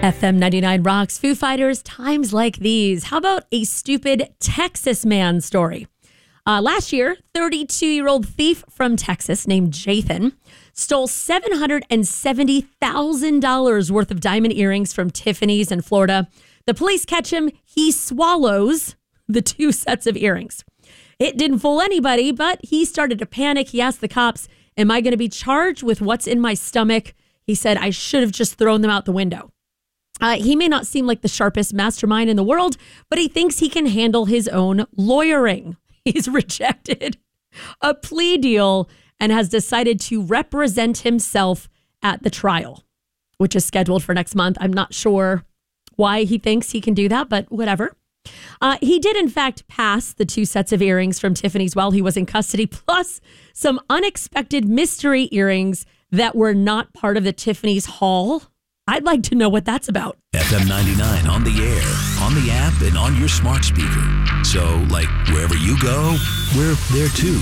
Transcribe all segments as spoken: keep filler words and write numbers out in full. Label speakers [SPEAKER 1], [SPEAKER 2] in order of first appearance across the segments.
[SPEAKER 1] F M ninety-nine rocks. Foo Fighters, times like these. How about a stupid Texas man story? Uh, last year, thirty-two-year-old thief from Texas named Jathan stole seven hundred seventy thousand dollars worth of diamond earrings from Tiffany's in Florida. The police catch him. He swallows the two sets of earrings. It didn't fool anybody, but he started to panic. He asked the cops, am I going to be charged with what's in my stomach? He said, I should have just thrown them out the window. Uh, he may not seem like the sharpest mastermind in the world, but he thinks he can handle his own lawyering. He's rejected a plea deal and has decided to represent himself at the trial, which is scheduled for next month. I'm not sure why he thinks he can do that, but whatever. Uh, he did, in fact, pass the two sets of earrings from Tiffany's while he was in custody, plus some unexpected mystery earrings that were not part of the Tiffany's haul. I'd like to know what that's about.
[SPEAKER 2] F M ninety-nine on the air, on the app, and on your smart speaker. So, like, wherever you go, we're there too.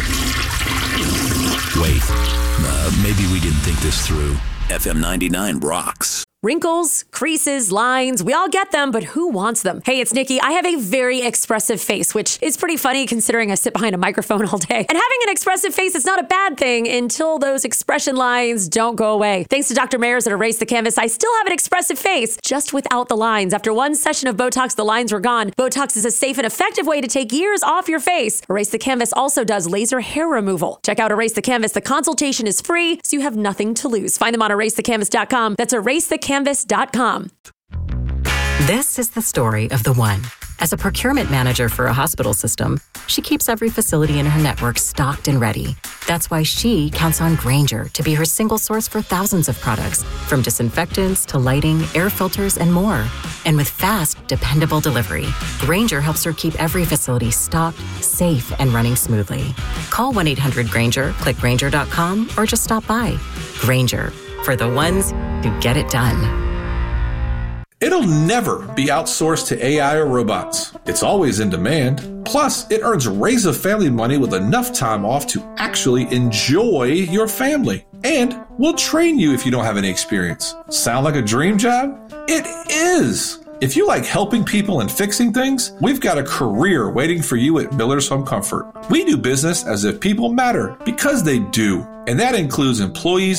[SPEAKER 2] Wait, uh, maybe we didn't think this through. F M ninety-nine rocks.
[SPEAKER 3] Wrinkles, creases, lines, we all get them, but who wants them? Hey, it's Nikki. I have a very expressive face, which is pretty funny considering I sit behind a microphone all day. And having an expressive face is not a bad thing until those expression lines don't go away. Thanks to Doctor Mayers at Erase the Canvas, I still have an expressive face, just without the lines. After one session of Botox, the lines were gone. Botox is a safe and effective way to take years off your face. Erase the Canvas also does laser hair removal. Check out Erase the Canvas. The consultation is free, so you have nothing to lose. Find them on erase the canvas dot com. That's erase the canvas dot com.
[SPEAKER 4] This is the story of the one. As a procurement manager for a hospital system, she keeps every facility in her network stocked and ready. That's why she counts on Grainger to be her single source for thousands of products, from disinfectants to lighting, air filters, and more. And with fast, dependable delivery, Grainger helps her keep every facility stocked, safe, and running smoothly. Call one eight hundred Grainger, click Grainger dot com, or just stop by. Grainger, for the ones who get it done.
[SPEAKER 5] It'll never be outsourced to A I or robots. It's always in demand. Plus, it earns Raise a Family money with enough time off to actually enjoy your family. And we'll train you if you don't have any experience. Sound like a dream job? It is! If you like helping people and fixing things, we've got a career waiting for you at Miller's Home Comfort. We do business as if people matter, because they do. And that includes employees